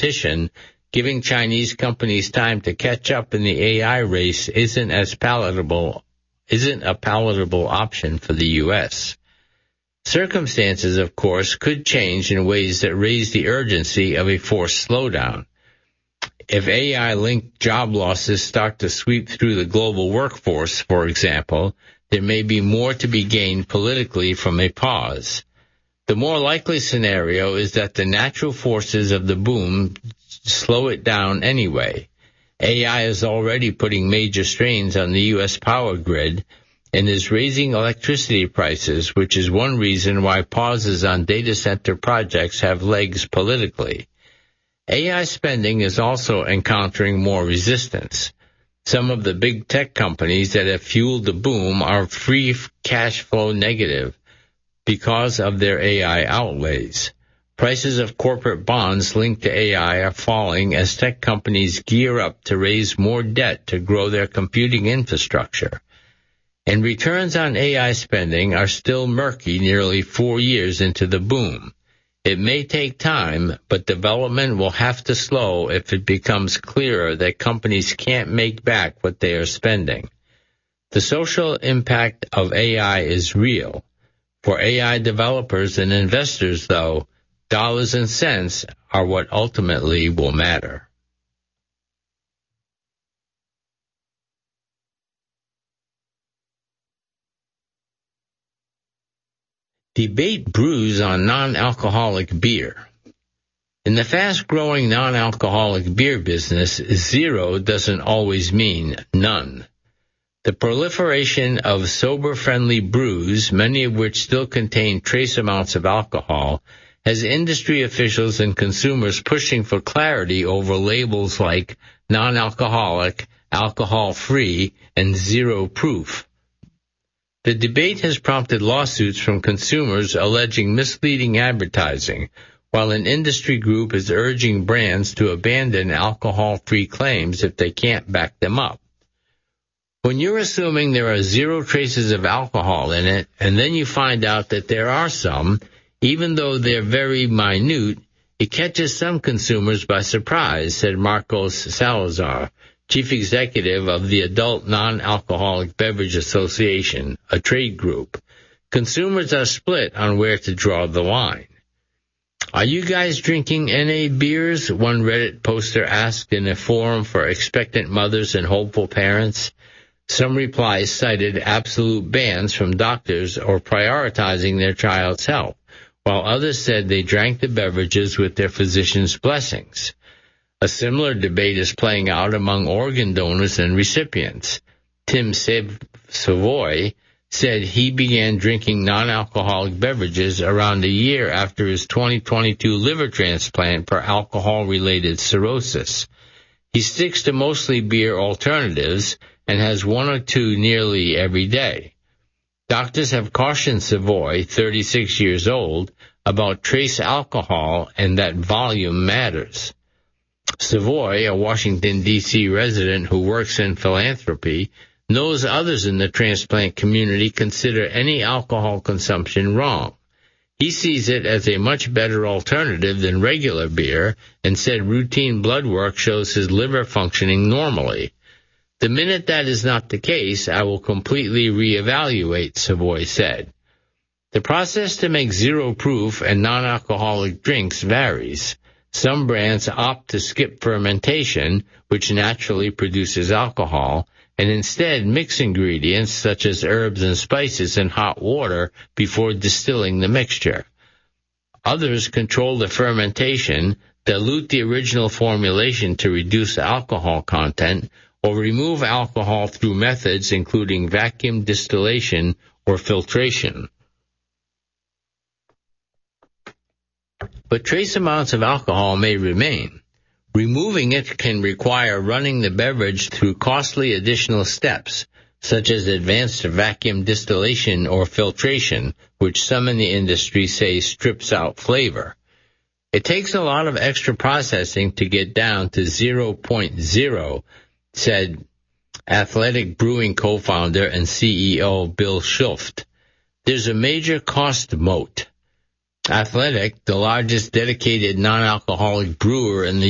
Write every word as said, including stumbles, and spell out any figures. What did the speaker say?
competition, giving Chinese companies time to catch up in the A I race isn't as palatable, isn't a palatable option for the U S. Circumstances, of course, could change in ways that raise the urgency of a forced slowdown. If A I-linked job losses start to sweep through the global workforce, for example, there may be more to be gained politically from a pause. The more likely scenario is that the natural forces of the boom slow it down anyway. A I is already putting major strains on the U S power grid and is raising electricity prices, which is one reason why pauses on data center projects have legs politically. A I spending is also encountering more resistance. Some of the big tech companies that have fueled the boom are free cash flow negative because of their A I outlays. Prices of corporate bonds linked to A I are falling as tech companies gear up to raise more debt to grow their computing infrastructure. And returns on A I spending are still murky nearly four years into the boom. It may take time, but development will have to slow if it becomes clearer that companies can't make back what they are spending. The social impact of A I is real. For A I developers and investors, though, dollars and cents are what ultimately will matter. Debate brews on non-alcoholic beer. In the fast-growing non-alcoholic beer business, zero doesn't always mean none. The proliferation of sober-friendly brews, many of which still contain trace amounts of alcohol, has industry officials and consumers pushing for clarity over labels like non-alcoholic, alcohol-free, and zero proof. The debate has prompted lawsuits from consumers alleging misleading advertising, while an industry group is urging brands to abandon alcohol-free claims if they can't back them up. When you're assuming there are zero traces of alcohol in it, and then you find out that there are some, even though they're very minute, it catches some consumers by surprise, said Marcos Salazar, chief executive of the Adult Non-Alcoholic Beverage Association, a trade group. Consumers are split on where to draw the line. Are you guys drinking N A beers? One Reddit poster asked in a forum for expectant mothers and hopeful parents. Some replies cited absolute bans from doctors or prioritizing their child's health, while others said they drank the beverages with their physician's blessings. A similar debate is playing out among organ donors and recipients. Tim Savoy said he began drinking non-alcoholic beverages around a year after his twenty twenty-two liver transplant for alcohol-related cirrhosis. He sticks to mostly beer alternatives and has one or two nearly every day. Doctors have cautioned Savoy, thirty-six years old, about trace alcohol and that volume matters. Savoy, a Washington, D C resident who works in philanthropy, knows others in the transplant community consider any alcohol consumption wrong. He sees it as a much better alternative than regular beer and said routine blood work shows his liver functioning normally. The minute that is not the case, I will completely reevaluate, Savoy said. The process to make zero-proof and non-alcoholic drinks varies. Some brands opt to skip fermentation, which naturally produces alcohol, and instead mix ingredients such as herbs and spices in hot water before distilling the mixture. Others control the fermentation, dilute the original formulation to reduce alcohol content, or remove alcohol through methods including vacuum distillation or filtration. But trace amounts of alcohol may remain. Removing it can require running the beverage through costly additional steps, such as advanced vacuum distillation or filtration, which some in the industry say strips out flavor. It takes a lot of extra processing to get down to zero point zero, said Athletic Brewing co-founder and C E O Bill Schulft. There's a major cost moat. Athletic, the largest dedicated non-alcoholic brewer in the